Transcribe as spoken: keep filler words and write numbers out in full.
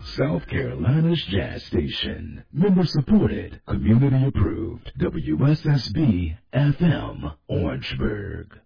South Carolina's jazz station. Member supported, community approved. W S S B F M, Orangeburg.